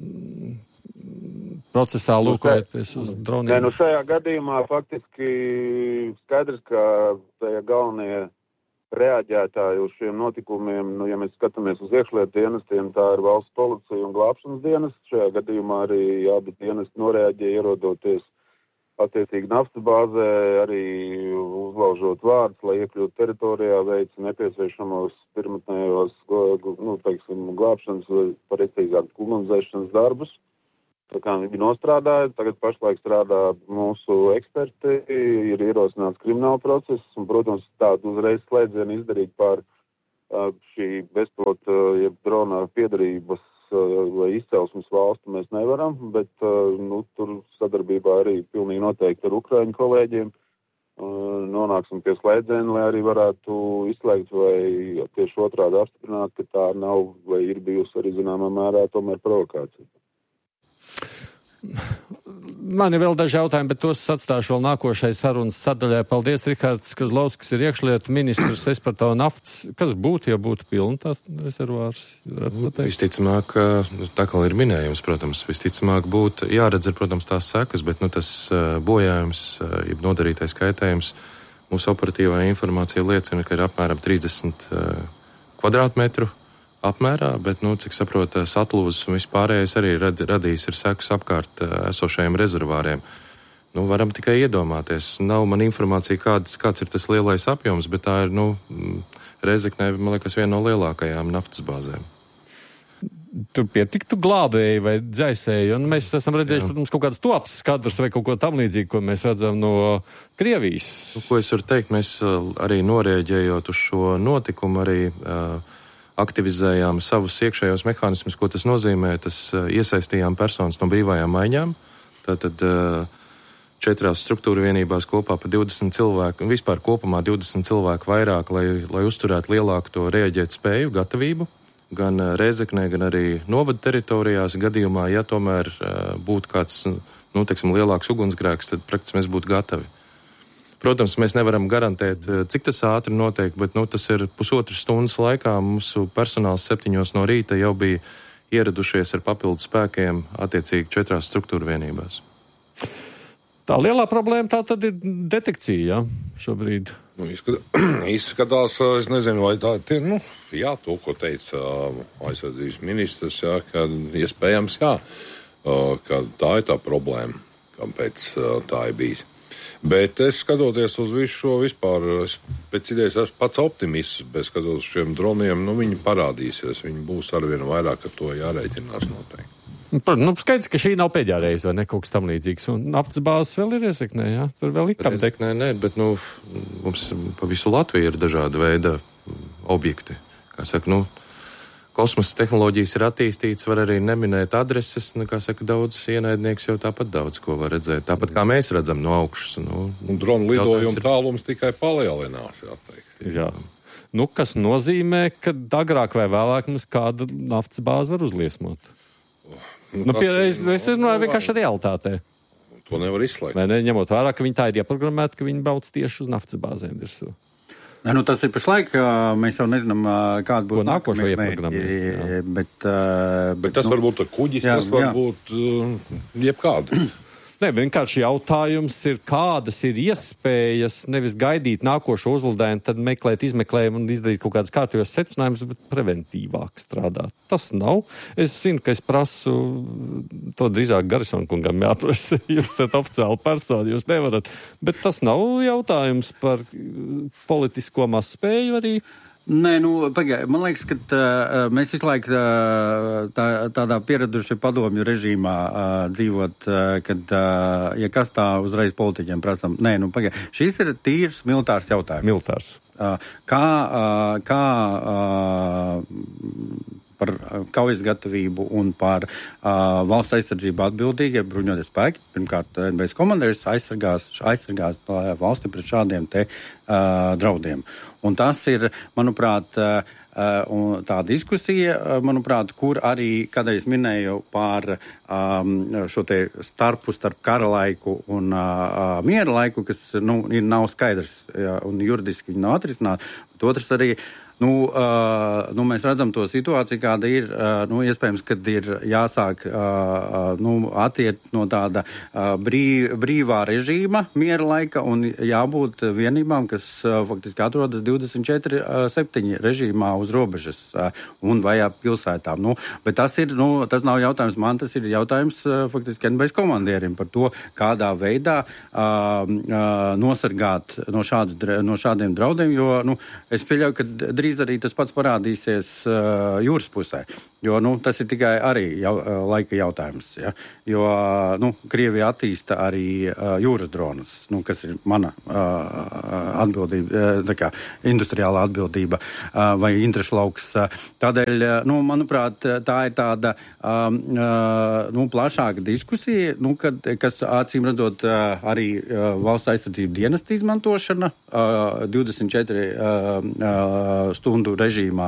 procesā lūkojoties uz droniem? Šajā gadījumā faktiski skaidrs, ka tajā galvenie reaģētāji uz šiem notikumiem, ja mēs skatāmies uz iekšlietu dienestiem, tā ir valsts policija un glābšanas dienests. Šajā gadījumā arī abi dienesti noreaģēja, ierodoties attiecīgi naftas bāzē, arī uzlaužot vārdus, lai iekļūtu teritorijā, veica nepieciešamos pirmotnējos glābšanas vai precīzāk kulinizēšanas darbus. Tā kā viņi nostrādāja, tagad pašlaik strādā mūsu eksperti, ir ierosināts krimināla process, un, protams, tādu uzreiz slēdzienu izdarīt par šī bezpilota, jeb drona piedarības vai izcelsmes valstu mēs nevaram, bet tur sadarbībā arī pilnīgi noteikti ar Ukraiņu kolēģiem nonāksim pie slēdzienu, lai arī varētu izslēgt vai tieši otrādi apstiprināt, ka tā nav vai ir bijusi arī zināmā mērā tomēr provokācija. Man ir vēl daži jautājumi, bet tos atstāšu vēl nākošai sarunas sadaļai. Paldies, Rihards Kozlovskis ir iekšlietu ministrs. Es par to naftas. Kas būtu, ja būtu pilna tās rezervārs? Visticamāk, tā kā ir minējums, protams, visticamāk būtu jāredz, protams, tās sekas, bet tas bojājums, jeb nodarītais kaitējums, mūsu operatīvā informācija liecina, ka ir apmēram 30 kvadrātmetru apmērā, bet, cik saprotu, satlūzes un vispārējais arī radījis ir sekas apkārt esošajiem rezervāriem. Varam tikai iedomāties. Nav man informācija, kāds ir tas lielais apjoms, bet tā ir, Rezeknē, man liekas, viena no lielākajām naftas bāzēm. Tur pietiktu glābēji vai dzēsēji, un mēs esam redzējuši, protams, kaut kādas topas skadras vai kaut ko tam līdzīgu, ko mēs redzam no Krievijas. Ko es varu teikt, mēs arī norēģējot uz šo notikumu, arī aktivizējām savus iekšējos mehānismus, ko tas nozīmē. Tas iesaistījām personas no brīvajām maiņām. Tātad 4 struktūra vienībās kopā pa 20 cilvēku, un vispār kopumā 20 cilvēku vairāk, lai uzturētu lielāku to reaģēt spēju, gatavību, gan Rēzeknē, gan arī novada teritorijās. Gadījumā, ja tomēr būtu kāds, lielāks ugunsgrēks, tad praktiski mēs būtu gatavi. Protams, mēs nevaram garantēt, cik tas ātri notiek, bet tas ir 1,5 stundas laikā. Mūsu personāls 7 no rīta jau bija ieradušies ar papildus spēkiem attiecīgi 4 struktūra vienībās. Tā lielā problēma tā tad ir detekcija, šobrīd. Izskatās, es nezinu, vai tā ir, to, ko teica aizsardzības ministrs, ka iespējams, ka tā ir tā problēma, kāpēc tā ir bijis. Bet es skatoties uz visu šo vispār, pēc idejas esmu pats optimists, bet skatoties uz šiem droniem, viņi parādīsies, viņi būs arvien vairāk, ar to jārēķinās noteikti. Skaidrs, ka šī nav pēdējā reize, vai ne, kaut kas tam līdzīgs, un naftas bāzes vēl ir Rēzeknē, tur vēl ir kam teikt. Nē, bet, mums pa visu Latviju ir dažāda veida objekti, kā saka, kosmosa tehnoloģijas ir attīstītas, var arī neminēt adreses, daudz ienaidnieks jau tāpat daudz ko var redzēt. Tāpat kā mēs redzam no augšas. Dronu lidojuma tālums tikai palielinās, jāteikt. Jā. Kas nozīmē, ka agrāk vai vēlāk mums kāda naftas bāze var uzliesmot? Es runāju vienkārši realitātē. To nevar izslēgt. Vai ne, ņemot vērā, ka viņi tā ir ieprogrammēti, ka viņi brauc tieši uz naftas bāzēm virsū. Tas ir pašlaik, mēs jau nezinām, kāda būs nākošo ieprogrammēt. Bet tas var būt kuģis, tas var būt jebkāda. Ne, vienkārši jautājums ir, kādas ir iespējas nevis gaidīt nākošo uzlidējumu, tad izmeklējumu un izdarīt kaut kādas kārtējos secinājumus, bet preventīvāk strādāt. Tas nav. Es zinu, ka es prasu to drīzāk Garisona kungam jāprasa. Jūs esat oficiāli persona, jūs nevarat. Bet tas nav jautājums par politisko mazspēju arī. Nē, pagaid, man liekas, ka mēs visu laiku tādā pieraduši padomju režīmā dzīvot, kad, ja kas tā uzreiz politiķiem prasam. Nē, pagaid, šis ir tīrs militārs jautājums. Militārs. Kā par kaujas gatavību un par valsts aizsardzību atbildīgi bruņoties spēki. Pirmkārt, NBS komandieris aizsargās valsti pret šādiem te draudiem. Un tas ir, manuprāt, tā diskusija, manuprāt, kur arī, kad es minēju par šo te starp kara laiku un miera laiku, kas nav skaidrs un juridiski viņi nav atrisināti, bet otrs arī mēs redzam to situāciju, kāda ir, iespējams, kad ir jāsāk, attiet no tāda brīvā režīma miera laika un jābūt vienībām, kas faktiski atrodas 24/7 režīmā uz robežas un vai pilsētām. Bet tas nav jautājums man, tas ir jautājums faktiski NBS komandierim par to, kādā veidā nosargāt no šādiem draudiem, jo, es pieļauju, ka drīz arī tas pats parādīsies jūras pusē, jo, tas ir tikai arī laika jautājums, ja? Jo, Krievija attīsta arī jūras dronus, kas ir mana atbildība, tā kā industriālā atbildība vai interešu lauks. Tādēļ, manuprāt, tā ir tāda plašāka diskusija, kas acīm redzot arī valsts aizsardzību dienesta izmantošana 24 stundu režīmā,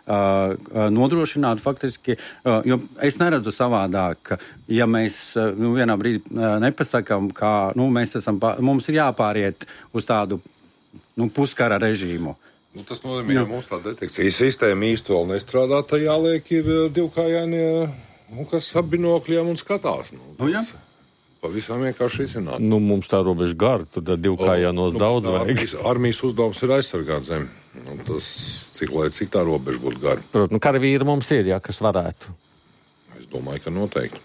nodrošināt faktiski, jo es neredzu savādāk, ja mēs vienā brīdī nepasakam, ka mums ir jāpāriet uz tādu puskara režīmu. Tas nozīmē, ja mums tā detekcijas sistēma īsti vēl nestrādā, tad jāliek ir divkājainie, kas ap binokļiem un skatās. Pavisam vienkārši izcināt. Mums tā robeža gara, tad divkājainos daudz vajag. Armijas uzdevums ir aizsargāt zemi. Tas, cik tā robeža būtu gara. Protams, karavīri mums ir, kas varētu. Es domāju, ka noteikti.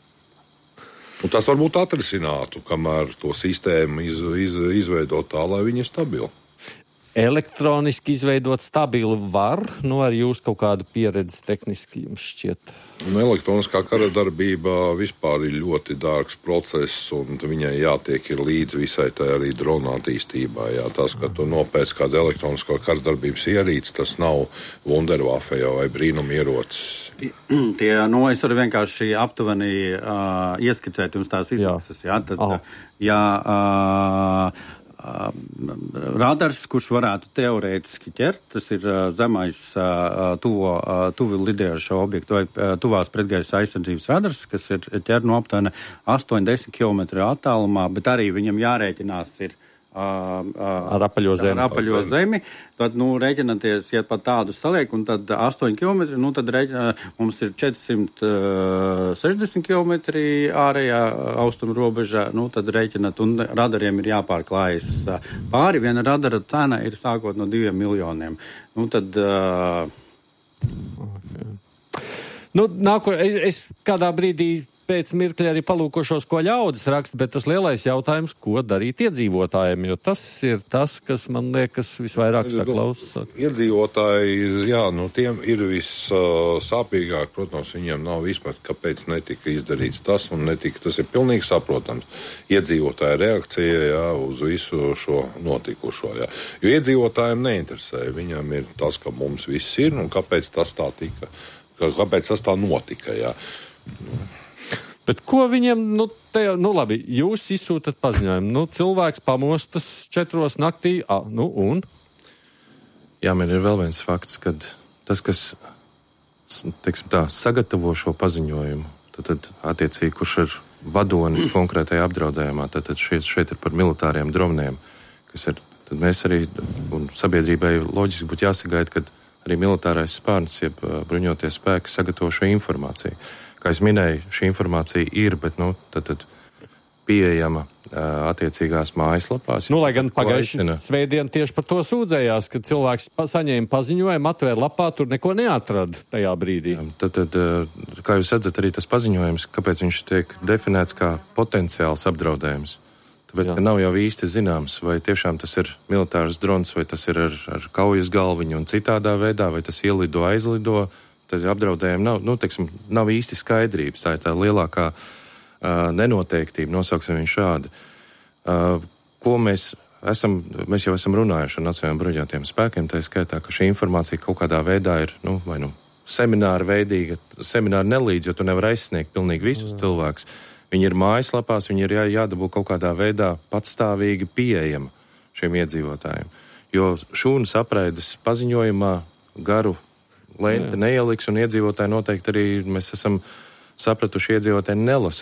Un tas varbūt atrisinātu, kamēr to sistēmu izveidot tā, lai viņi ir stabili. Elektroniski izveidot stabilu var, ar jūs kaut kādu pieredzi tehniski jums šķiet? Elektroniskā kara darbība vispār ir ļoti dārgs process, un viņai jātiek ir līdz visai tā arī drona attīstībā. Jā. Tas, ka tu nopēc kādu elektronisko kara darbības ierīci, tas nav Wunderwaffe jau vai brīnumierocis. Es varu vienkārši aptuveni ieskicēt jums tās izmaksas. Radars, kurš varētu teorētiski ķert, tas ir zemais tuvi lidējošo objektu vai tuvās pretgaisa aizsardzības radars, kas ir ķer no aptuveni 8-10 km attālumā, bet arī viņam jārēķinās ir ar apaļo zemi. Tad, rēķināties, ja pat tādu saliek, un tad 8 km, tad mums ir 460 km ārējā austrumu robeža, tad rēķināt, un radariem ir jāpārklājas pāri. Viena radara cena ir sākot no 2 miljoniem. Tad... Es kādā brīdī pēc mirkļa arī palūkošos, ko ļaudis raksta, bet tas lielais jautājums, ko darīt iedzīvotājiem, jo tas ir tas, kas man liekas visvairāk saklausās. Iedzīvotāji, tiem ir vissāpīgāk, protams, viņiem nav izprat, kāpēc netika izdarīts tas un netika, tas ir pilnīgi saprotams. Iedzīvotāja reakcija, uz visu šo notikušo, Jo iedzīvotājiem neinteresē, viņam ir tas, ka mums viss ir un kāpēc tas tā tika, kāpēc tas tā notika, Bet ko viņiem, labi, jūs izsūtat paziņojumu, cilvēks pamostas 4 naktī, un? Jā, man ir vēl viens fakts, kad tas, kas, sagatavo šo paziņojumu, tad attiecīgi, kurš ir vadoni konkrētajā apdraudējumā, tad šeit ir par militāriem droniem, kas ir, tad mēs arī, un sabiedrībai loģiski būtu jāsagaida, kad arī militārais spārns, jeb bruņoties spēki sagatavo šo informāciju. Kā es minēju, šī informācija ir, bet tad pieejama attiecīgās mājaslapās. Lai gan pagājuši svētdien tieši par to sūdzējās, ka cilvēks saņēma paziņojumu, atvēra lapā, tur neko neatrada tajā brīdī. Tad, kā jūs redzat, arī tas paziņojums, kāpēc viņš tiek definēts kā potenciāls apdraudējums. Tāpēc, ka nav jau īsti zināms, vai tiešām tas ir militārs drons, vai tas ir ar kaujas galviņu un citādā veidā, vai tas ielido, aizlido. Tas apdraudējumi nav īsti skaidrības. Tā ir tā lielākā nenoteiktība, nosauksim viņu šādi. Ko mēs jau esam runājuši ar Nacionālajiem bruņotajiem spēkiem, tā ir skaitā, ka šī informācija kaut kādā veidā ir, vai semināra veidīga, semināra nelīdz, jo tu nevar aizsniegt pilnīgi visus cilvēkus. Viņi ir mājaslapās, viņi ir jādabū kaut kādā veidā patstāvīgi pieejama šiem iedzīvotājiem. Jo šūnas apraides paziņojumā garu lenti neieliks, un iedzīvotāji noteikti arī mēs esam sapratuši, iedzīvotāji nelasa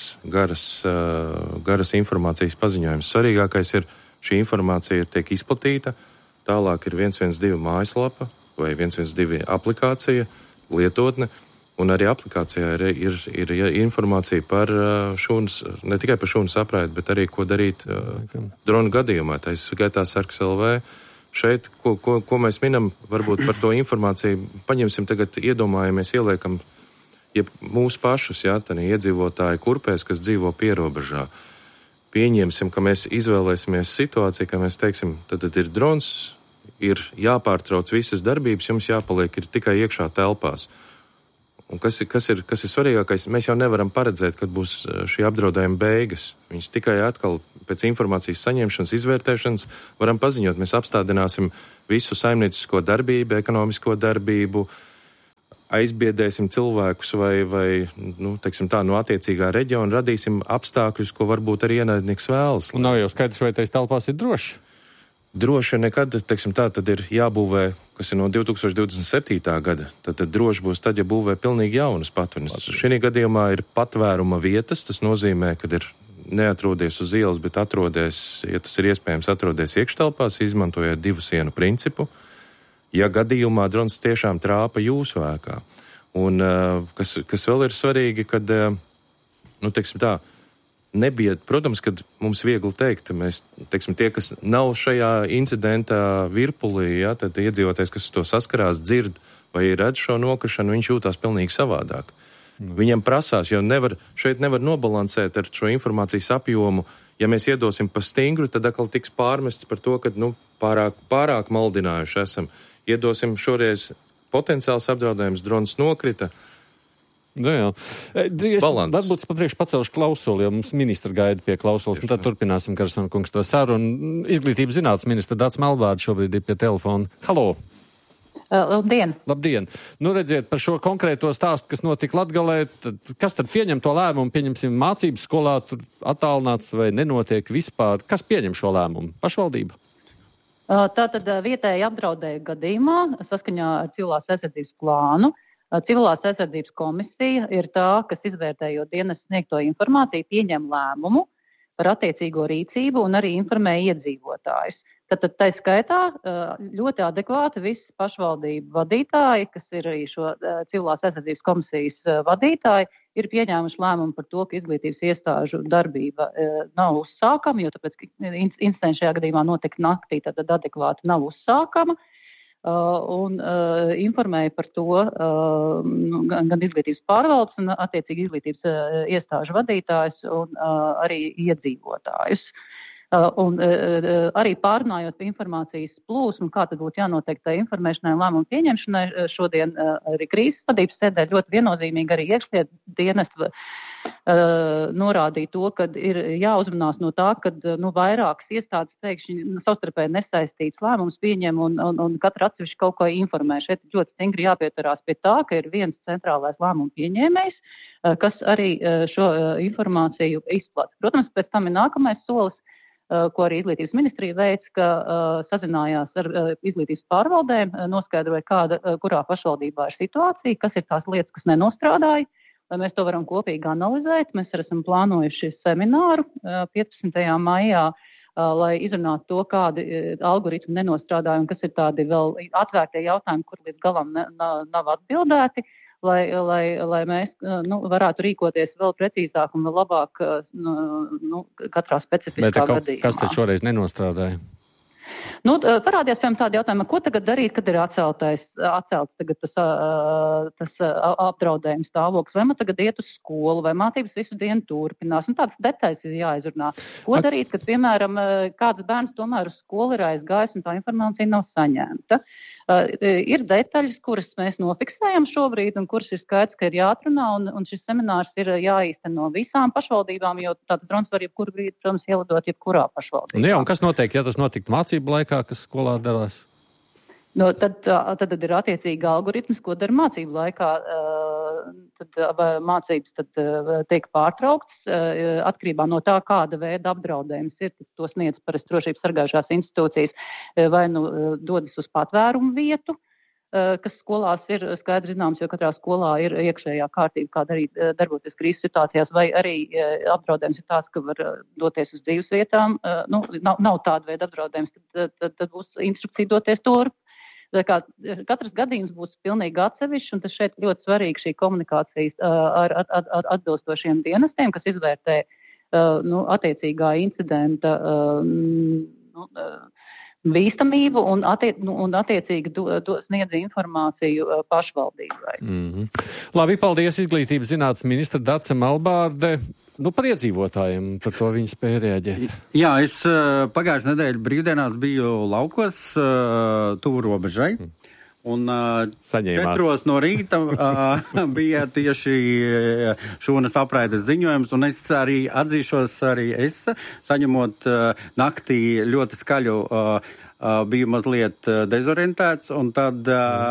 garas informācijas paziņojums. Svarīgākais ir, šī informācija tiek izplatīta, tālāk ir 112 mājaslapa vai 112 aplikācija, lietotne, un arī aplikācijā ir informācija par šūnas, ne tikai par šūnas apraidi, bet arī, ko darīt dronu gadījumā. Tā ir skaitā Sarks LV. Šeit, ko mēs minam, varbūt par to informāciju, paņemsim tagad, iedomājamies, ieliekam mūsu pašus, iedzīvotāji kurpēs, kas dzīvo pierobežā. Pieņemsim, ka mēs izvēlēsimies situāciju, ka mēs teiksim, tad ir drons, ir jāpārtrauc visas darbības, jums jāpaliek ir tikai iekšā telpās. Un kas ir svarīgākais? Mēs jau nevaram paredzēt, kad būs šī apdraudējuma beigas. Viņas tikai atkal pēc informācijas saņemšanas, izvērtēšanas varam paziņot. Mēs apstādināsim visu saimniecisko darbību, ekonomisko darbību, aizbiedēsim cilvēkus no attiecīgā reģiona, radīsim apstākļus, ko varbūt arī ienaidnieks vēlas. Un nav jau skaidrs, vai tais telpās ir droši? Droši nekad, tad ir jābūvē, kas ir no 2027. gada. Tad droši būs tad, ja būvē pilnīgi jaunas patveres. Šī gadījumā ir patvēruma vietas, tas nozīmē, ka ir neatrodies uz ielas, bet atrodies, ja tas ir iespējams, atrodies iekštelpās, izmantojot 2 sienu principu. Ja gadījumā drons tiešām trāpa jūsu ēkā. Un kas vēl ir svarīgi, kad, protams, kad mums viegli teikt, mēs, tie, kas nav šajā incidenta virpulī, tad iedzīvotājs, kas to saskarās, dzird vai redz šo nokrišanu, viņš jūtās pilnīgi savādāk. Viņam prasās, jo šeit nevar nobalansēt ar šo informācijas apjomu. Ja mēs iedosim pa stingru, tad atkal tiks pārmests par to, ka pārāk maldinājuši esam. Iedosim šoreiz potenciāls apdraudējums, drons nokrita. Varbūt papriekš pacelšu klausuli, jo mums ministra gaida pie klausulas, un tad turpināsim, Karsona kungs, to sarunu. Izglītības zinātnes ministra Dāts Melbārds šobrīd ir pie telefona. Halo! Labdien! Labdien! Redziet, par šo konkrēto stāstu, kas notika Latgalē, kas tad pieņem to lēmumu? Pieņemsim mācības skolā, tur attālināts vai nenotiek vispār? Kas pieņem šo lēmumu? Pašvaldība? Tātad vietēji apdraudēja gadījumā, saskaņā ar civilās aizsardzības plānu, civilās aizsardzības komisija ir tā, kas izvērtējot dienas sniegto informāciju, pieņem lēmumu par attiecīgo rīcību un arī informē iedzīvotājus. Tātad tā skaitā ļoti adekvāti visi pašvaldību vadītāji, kas ir arī šo civilās aizsardzības komisijas vadītāji, ir pieņēmuši lēmumu par to, ka izglītības iestāžu darbība nav uzsākama, jo tāpēc, ka incidents šajā gadījumā notika naktī, tad adekvāti nav uzsākama. Un informēja par to gan izglītības pārvaldes un attiecīgi izglītības iestāžu vadītājus un arī iedzīvotājus. Un arī pārunājot informācijas plūsmu, kā tad būtu jānotiek tā informēšanai un lēmumu pieņemšanai, šodien arī krīzes vadības sēdē ļoti viennozīmīgi arī iekšlietu dienestu norādīja to, ka ir jāuzmanās no tā, ka vairākas iestādes pēkšņi savstarpēji nesaistīts lēmums pieņem un katra atsevišķi kaut ko informē. Šeit ļoti stingri jāpieturās pie tā, ka ir viens centrālais lēmumu pieņēmējs, kas arī šo informāciju izplata. Protams, pēc tam ir nākamais solis, ko arī izglītības ministrija veic, ka sazinājās ar izglītības pārvaldēm, noskaidroja, kurā pašvaldībā ir situācija, kas ir tās lietas, kas nenostrādāja, lai mēs to varam kopīgi analizēt. Mēs arī esam plānojuši semināru 15. maijā, lai izrunātu to, kādi algoritmi nenostrādāja un kas ir tādi vēl atvērtie jautājumi, kur līdz galam nav atbildēti, lai mēs varētu rīkoties vēl precīzāk un vēl labāk katrā specifiskā gadījumā. Kas tad šoreiz nenostrādāja? Parādījās tādi jautājumi, ko tagad darīt, kad ir atcelts tagad tas apdraudējums stāvoklis, vai man tagad iet uz skolu, vai mācības visu dienu turpinās. Tādas detaļas ir jāizrunā. Ko darīt, kad, piemēram, kāds bērns tomēr uz skolu ir aizgājis un tā informācija nav saņemta. Ir detaļas, kuras mēs nofiksējam šobrīd un kuras ir skaidrs, ka ir jāatrunā, un šis seminārs ir jāīsteno visām pašvaldībām, jo tāds drons var jebkuru brīdi, protams, ielidot jebkurā pašvaldībā. Un kas notiek, ja tas notiktu mācību laikā, kas skolā darās? Tad ir attiecīgi algoritms, ko dara mācību laikā. Tad mācības tiek pārtrauktas atkarībā no tā, kāda veida apdraudējums ir. To sniedz parasti drošības sargājušās institūcijas, vai dodas uz patvērumu vietu, kas skolās ir skaidri zināms, jo katrā skolā ir iekšējā kārtība, kā darboties krīzes situācijās, vai arī apdraudējums ir tāds, ka var doties uz dzīves vietām. Nav tāda veida apdraudējums, tad būs instrukcija doties turp. Katrs gadījums būs pilnīgi atsevišķs, un tas šeit ļoti svarīgi šī komunikācija ar atbilstošiem dienestiem, kas izvērtē attiecīgā incidenta bīstamību un attiecīgi sniedz informāciju pašvaldībai. Labi, paldies Izglītības zinātnes ministra Dace Melbārde. Par iedzīvotājiem, par to viņi spēja rēģēt. Jā, es pagājušajā nedēļā brīvdienās biju laukos tuvu robežai. Un 4 no rīta bija tieši šūnas apraides ziņojums, un es arī atzīšos, saņemot naktī ļoti skaļu, biju mazliet dezorientēts, un tad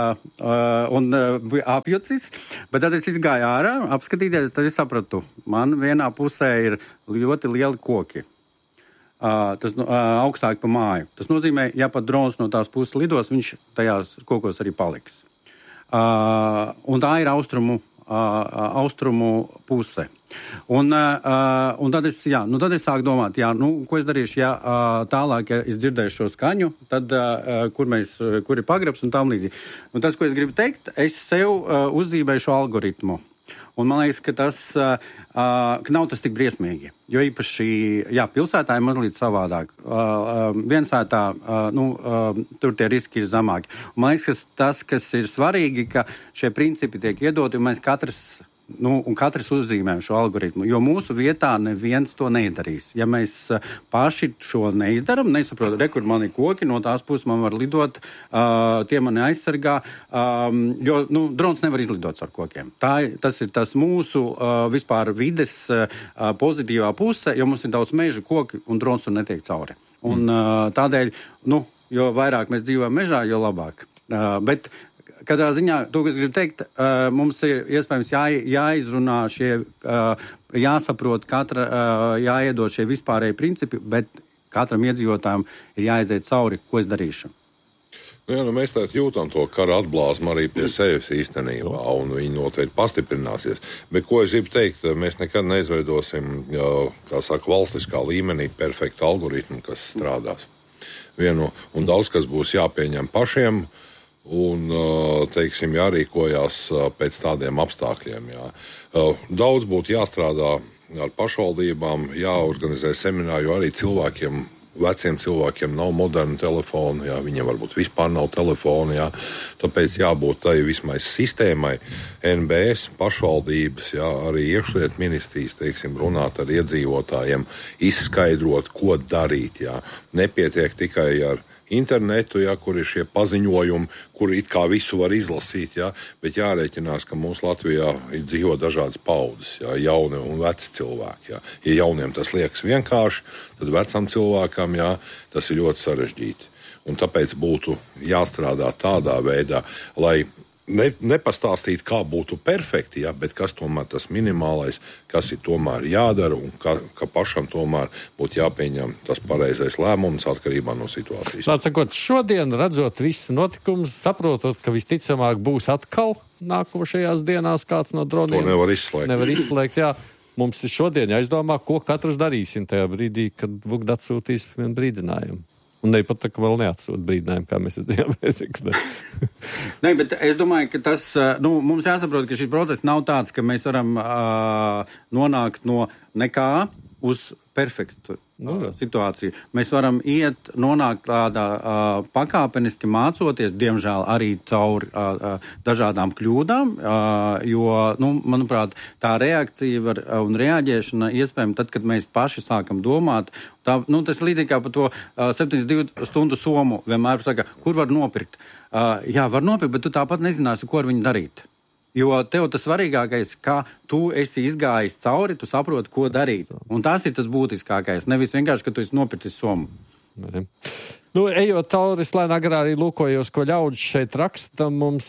apjucis, bet tad es izgāju ārā, apskatīties, tad es sapratu, man vienā pusē ir ļoti lieli koki. Tas augstāk pa māju. Tas nozīmē, ja pat drons no tās puses lidos, viņš tajās kokos arī paliks. Un tā ir austrumu puse. Un tad es sāku domāt, ko es darīšu, tālāk, ja es dzirdēšu šo skaņu, tad kur ir pagrabs un tam līdzīgi. Un tas, ko es gribu teikt, es sev uzzīmēšu algoritmu. Un man liekas, ka tas ka nav tas tik briesmīgi, jo īpaši, pilsētā ir mazliet savādāk. Viensētā, tur tie riski ir zemāki. Un man liekas, ka tas, kas ir svarīgi, ka šie principi tiek iedoti, un mēs katrs uzzīmējam šo algoritmu, jo mūsu vietā neviens to neizdarīs. Ja mēs paši šo neizdaram, nesaprotu, kur man ir koki, no tās puses man var lidot, tie mani aizsargā, jo drons nevar izlidot ar kokiem. Tas ir tas mūsu vispār vides pozitīvā puse, jo mums ir daudz meža koki un drons tur netiek cauri. Un tādēļ, jo vairāk mēs dzīvojam mežā, jo labāk. Bet katrā ziņā, to, kas gribu teikt, mums ir iespējams jāizrunā jāsaprot jāiedod šie vispārēji principi, bet katram iedzīvotājam ir jāaiziet cauri, ko es darīšu. Mēs tā jūtam to kara atblāzmu arī pie sevis īstenībā, un viņi noteikti pastiprināsies. Bet, ko es gribu teikt, mēs nekad neizveidosim, valstiskā līmenī perfektu algoritmu, kas strādās. Un daudz, kas būs jāpieņem pašiem, un, jārīkojās pēc tādiem apstākļiem. Daudz būtu jāstrādā ar pašvaldībām, jāorganizē semināri, jo arī veciem cilvēkiem nav modernu telefonu, viņiem varbūt vispār nav telefonu, tāpēc jābūt tai vismaz sistēmai, NBS, pašvaldības, arī iekšlietu ministrijas, runāt ar iedzīvotājiem, izskaidrot, ko darīt, Nepietiek tikai ar internetu, kur ir šie paziņojumi, kur it kā visu var izlasīt, bet jārēķinās, ka mums Latvijā dzīvo dažādas paudzes, jauni un veci cilvēki. Ja jauniem tas liekas vienkārši, tad vecam cilvēkam, tas ir ļoti sarežģīti. Un tāpēc būtu jāstrādā tādā veidā, lai nepastāstīt, kā būtu perfekti, bet kas tomēr tas minimālais, kas ir tomēr jādara un ka pašam tomēr būtu jāpieņem tas pareizais lēmums atkarībā no situācijas. Tāds sakot, šodien redzot visu notikumus, saprotot, ka visticamāk būs atkal nākošajās dienās kāds no droniem. To nevar izslēgt. Nevar izslēgt, Mums ir šodien jāizdomā, ko katrs darīsim tajā brīdī, kad VUGD atsūtīs vienu brīdinājumu. Un ne pat tā, ka vēl neatsūt brīdinājumu, kā mēs redzējām Rēzeknē. Nē, bet es domāju, ka tas, mums jāsaprot, ka šī procesa nav tāds, ka mēs varam nonākt no nekā uz perfektu situāciju. Mēs varam nonākt tādā pakāpeniski mācoties, diemžēl arī cauri dažādām kļūdām, jo, manuprāt, tā reakcija un reaģēšana iespējama tad, kad mēs paši sākam domāt. Tas līdzīgi kā par to 72 stundu somu vienmēr saka, kur var nopirkt. Jā, var nopirkt, bet tu tāpat nezināsi, ko ar viņu darīt. Jo tev tas svarīgākais, kā tu esi izgājis cauri, tu saproti, ko darīt. Un tas ir tas būtiskākais. Nevis vienkārši, ka tu esi nopircis somu. Ejot cauri slēnā garā arī lūkojos, ko ļaudis šeit raksta mums,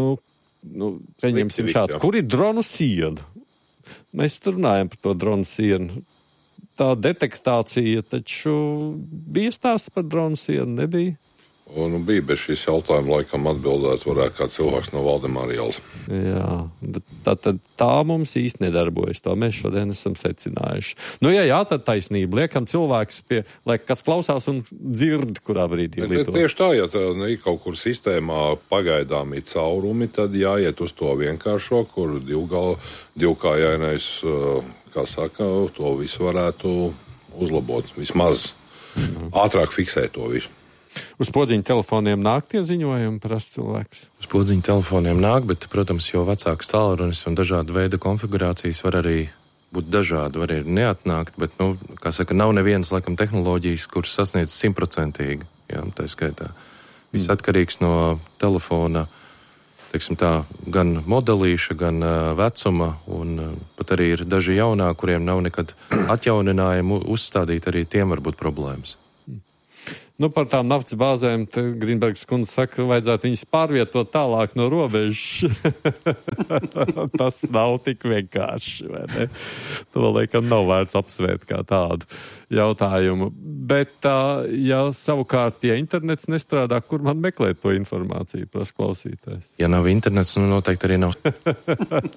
pieņemsim šāds. Kur ir dronu siena? Mēs tur runājam par to dronu sienu. Tā detektācija taču bija stāsts par dronu sienu, nebija? Bija, bet šis jautājums laikam atbildēt varētu kā cilvēks no Valdemāra ielas. Jā, bet tā mums īsti nedarbojas, to mēs šodien esam secinājuši. Tad taisnība. Liekam cilvēks lai kāds klausās un dzird, kurā brīdī lietot. Tieši tā, ja tā kaut kur sistēmā pagaidām ir caurumi, tad jāiet uz to vienkāršo, kur divkājainais, kā saka, to visu varētu uzlabot. Vismaz ātrāk fiksēt to visu. Uz podziņu telefoniem nāk tie ziņojumi, prasa cilvēks? Uz podziņu telefoniem nāk, bet, protams, jo vecāks tālrunis un dažāda veida konfigurācijas var arī būt dažādi, var arī neatnākt, bet, kā saka, nav nevienas, laikam, tehnoloģijas, kuras sasniedz 100%. Jā, tā skaitā. Viss atkarīgs no telefona, teiksim tā, gan modelīša, gan vecuma, un pat arī ir daži jaunā, kuriem nav nekad atjauninājumu uzstādīt, arī tiem var būt problēmas. Par tām naftas bāzēm Grīnbergs kundze saka, ka vajadzētu viņas pārvietot tālāk no robežas. Tas nav tik vienkārši, vai ne? To laikam nav vērts apsvērt kā tādu jautājumu. Bet, ja savukārt, ja internets nestrādā, kur man meklēt to informāciju, prasa klausītājs? Ja nav internets, noteikti arī nav.